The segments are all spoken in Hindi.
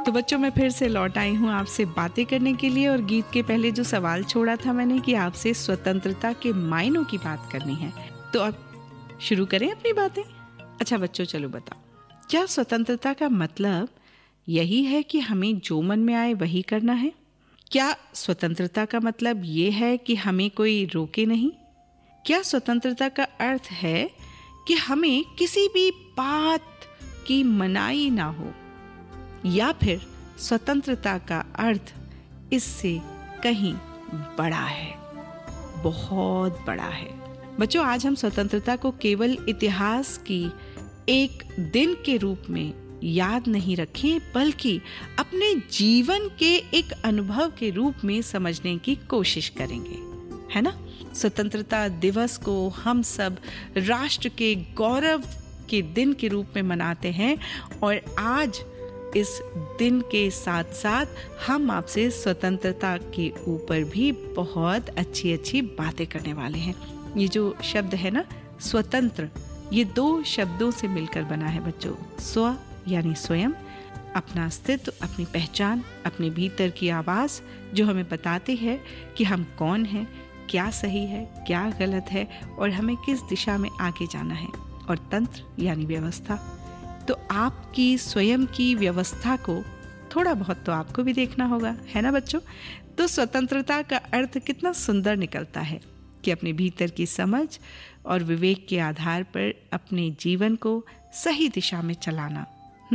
तो बच्चों, मैं फिर से लौट आई हूँ आपसे बातें करने के लिए, और गीत के पहले जो सवाल छोड़ा था मैंने कि आपसे स्वतंत्रता के मायनों की बात करनी है, तो अब शुरू करें अपनी बातें। अच्छा बच्चों, चलो बताओ, क्या स्वतंत्रता का मतलब यही है कि हमें जो मन में आए वही करना है? क्या स्वतंत्रता का मतलब ये है कि हमें कोई रोके नहीं? क्या स्वतंत्रता का अर्थ है कि हमें किसी भी बात की मनाही ना हो? या फिर स्वतंत्रता का अर्थ इससे कहीं बड़ा है, बहुत बड़ा है? बच्चों, आज हम स्वतंत्रता को केवल इतिहास की एक दिन के रूप में याद नहीं रखें, बल्कि अपने जीवन के एक अनुभव के रूप में समझने की कोशिश करेंगे, है ना? स्वतंत्रता दिवस को हम सब राष्ट्र के गौरव के दिन के रूप में मनाते हैं, और आज इस दिन के साथ साथ हम आपसे स्वतंत्रता के ऊपर भी बहुत अच्छी अच्छी बातें करने वाले हैं। ये जो शब्द है ना, स्वतंत्र, ये 2 शब्दों से मिलकर बना है बच्चों। स्व यानी स्वयं, अपना अस्तित्व, अपनी पहचान, अपने भीतर की आवाज़ जो हमें बताती है कि हम कौन हैं, क्या सही है, क्या गलत है, और हमें किस दिशा में आगे जाना है। और तंत्र यानी व्यवस्था, तो आपकी स्वयं की व्यवस्था को थोड़ा बहुत तो आपको भी देखना होगा, है ना बच्चों? तो स्वतंत्रता का अर्थ कितना सुंदर निकलता है कि अपने भीतर की समझ और विवेक के आधार पर अपने जीवन को सही दिशा में चलाना।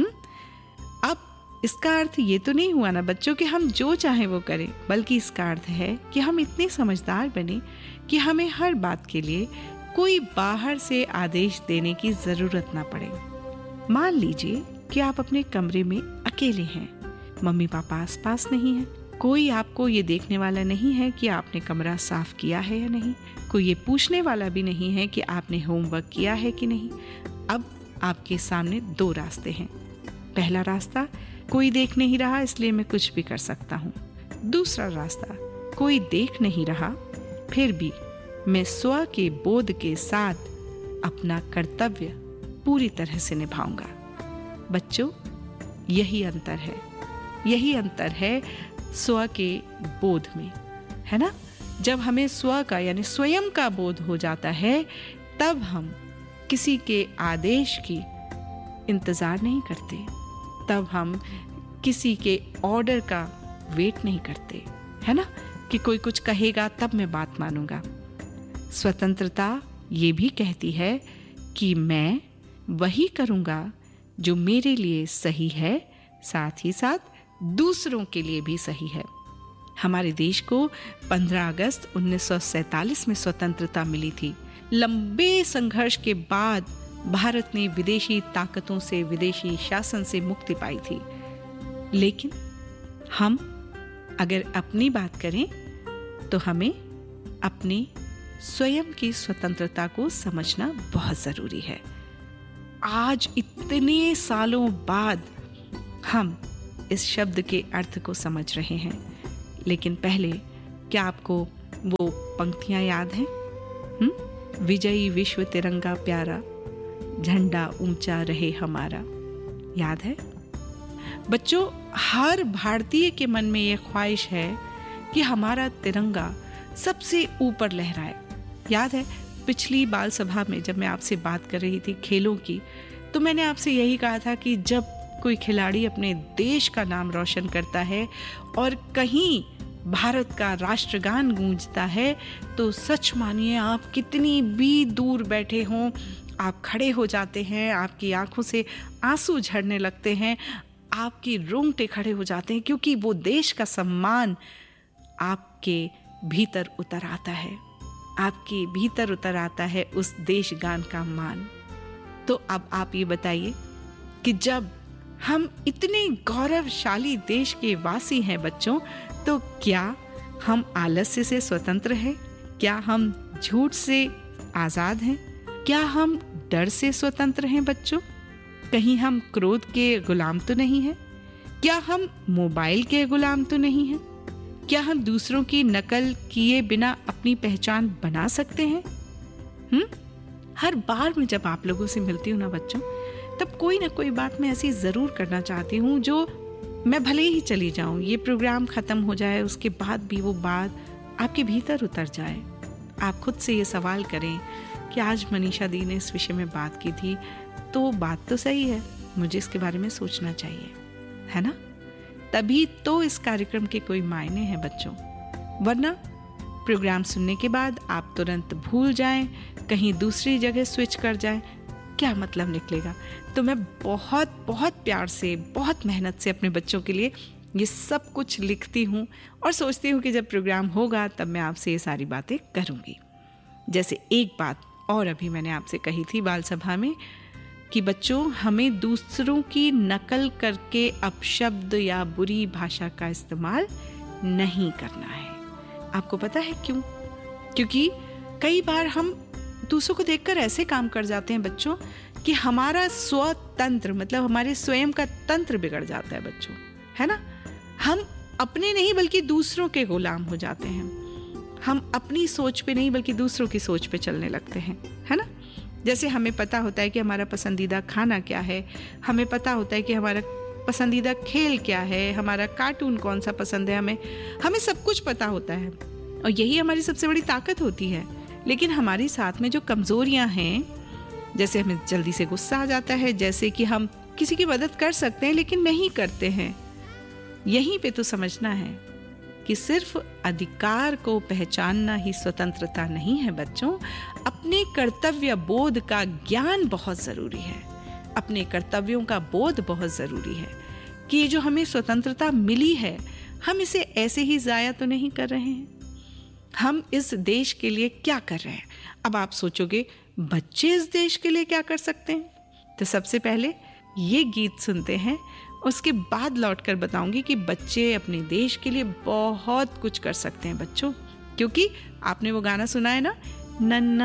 अब इसका अर्थ ये तो नहीं हुआ ना बच्चों कि हम जो चाहें वो करें, बल्कि इसका अर्थ है कि हम इतने समझदार बने कि हमें हर बात के लिए कोई बाहर से आदेश देने की जरूरत ना पड़े। मान लीजिए कि आप अपने कमरे में अकेले हैं, मम्मी पापा आसपास नहीं है, कोई आपको ये देखने वाला नहीं है कि आपने कमरा साफ किया है या नहीं, कोई ये पूछने वाला भी नहीं है कि आपने होमवर्क किया है कि नहीं। अब आपके सामने 2 रास्ते हैं। पहला रास्ता, कोई देख नहीं रहा इसलिए मैं कुछ भी कर सकता हूँ। दूसरा रास्ता, कोई देख नहीं रहा फिर भी मैं स्व के बोध के साथ अपना कर्तव्य पूरी तरह से निभाऊंगा। बच्चों, यही अंतर है, यही अंतर है स्व के बोध में, है ना? जब हमें स्व का यानी स्वयं का बोध हो जाता है, तब हम किसी के आदेश की इंतजार नहीं करते, तब हम किसी के ऑर्डर का वेट नहीं करते, है ना? कि कोई कुछ कहेगा तब मैं बात मानूंगा। स्वतंत्रता ये भी कहती है कि मैं वही करूंगा जो मेरे लिए सही है, साथ ही साथ दूसरों के लिए भी सही है। हमारे देश को 15 अगस्त 1947 में स्वतंत्रता मिली थी। लंबे संघर्ष के बाद भारत ने विदेशी ताकतों से, विदेशी शासन से मुक्ति पाई थी। लेकिन हम अगर अपनी बात करें तो हमें अपनी स्वयं की स्वतंत्रता को समझना बहुत जरूरी है। आज इतने सालों बाद हम इस शब्द के अर्थ को समझ रहे हैं, लेकिन पहले क्या आपको वो पंक्तियां याद हैं? विजयी विश्व तिरंगा प्यारा, झंडा ऊंचा रहे हमारा, याद है? बच्चों, हर भारतीय के मन में यह ख्वाहिश है कि हमारा तिरंगा सबसे ऊपर लहराए। याद है पिछली बाल सभा में जब मैं आपसे बात कर रही थी खेलों की, तो मैंने आपसे यही कहा था कि जब कोई खिलाड़ी अपने देश का नाम रोशन करता है और कहीं भारत का राष्ट्रगान गूंजता है, तो सच मानिए आप कितनी भी दूर बैठे हों, आप खड़े हो जाते हैं, आपकी आंखों से आंसू झड़ने लगते हैं, आपकी रोंगटे खड़े हो जाते हैं, क्योंकि वो देश का सम्मान आपके भीतर उतर आता है, आपके भीतर उतर आता है उस देश गान का मान। तो अब आप ये बताइए कि जब हम इतने गौरवशाली देश के वासी हैं बच्चों, तो क्या हम आलस्य से स्वतंत्र हैं? क्या हम झूठ से आजाद हैं? क्या हम डर से स्वतंत्र हैं बच्चों? कहीं हम क्रोध के गुलाम तो नहीं हैं? क्या हम मोबाइल के गुलाम तो नहीं हैं? क्या हम दूसरों की नकल किए बिना अपनी पहचान बना सकते हैं? हर बार मैं जब आप लोगों से मिलती हूँ ना बच्चों, तब कोई ना कोई बात मैं ऐसी जरूर करना चाहती हूँ जो मैं भले ही चली जाऊं, ये प्रोग्राम ख़त्म हो जाए, उसके बाद भी वो बात आपके भीतर उतर जाए। आप खुद से ये सवाल करें कि आज मनीषा दी ने इस विषय में बात की थी, तो बात तो सही है, मुझे इसके बारे में सोचना चाहिए, है ना? तभी तो इस कार्यक्रम के कोई मायने हैं बच्चों। वरना प्रोग्राम सुनने के बाद आप तुरंत भूल जाएं, कहीं दूसरी जगह स्विच कर जाएं, क्या मतलब निकलेगा? तो मैं बहुत बहुत प्यार से, बहुत मेहनत से अपने बच्चों के लिए ये सब कुछ लिखती हूँ और सोचती हूँ कि जब प्रोग्राम होगा तब मैं आपसे ये सारी बातें करूँगी। जैसे एक बात और अभी मैंने आपसे कही थी बाल सभा में कि बच्चों, हमें दूसरों की नकल करके अपशब्द या बुरी भाषा का इस्तेमाल नहीं करना है। आपको पता है क्यों? क्योंकि कई बार हम दूसरों को देखकर ऐसे काम कर जाते हैं बच्चों कि हमारा स्वतंत्र, मतलब हमारे स्वयं का तंत्र बिगड़ जाता है बच्चों, है ना? हम अपने नहीं बल्कि दूसरों के गुलाम हो जाते हैं। हम अपनी सोच पे नहीं बल्कि दूसरों की सोच पे चलने लगते हैं, है ना? जैसे हमें पता होता है कि हमारा पसंदीदा खाना क्या है, हमें पता होता है कि हमारा पसंदीदा खेल क्या है, हमारा कार्टून कौन सा पसंद है, हमें सब कुछ पता होता है और यही हमारी सबसे बड़ी ताकत होती है। लेकिन हमारे साथ में जो कमज़ोरियां हैं, जैसे हमें जल्दी से गुस्सा आ जाता है, जैसे कि हम किसी की मदद कर सकते हैं लेकिन नहीं करते हैं, यहीं पे तो समझना है कि सिर्फ अधिकार को पहचानना ही स्वतंत्रता नहीं है बच्चों। अपने कर्तव्य बोध का ज्ञान बहुत ज़रूरी है, अपने कर्तव्यों का बोध बहुत ज़रूरी है कि ये जो हमें स्वतंत्रता मिली है, हम इसे ऐसे ही ज़ाया तो नहीं कर रहे हैं। हम इस देश के लिए क्या कर रहे हैं? अब आप सोचोगे बच्चे इस देश के लिए क्या कर सकते हैं? तो सबसे पहले ये गीत सुनते हैं, उसके बाद लौटकर बताऊंगी कि बच्चे अपने देश के लिए बहुत कुछ कर सकते हैं बच्चों। क्योंकि आपने वो गाना सुना है ना, नन्ना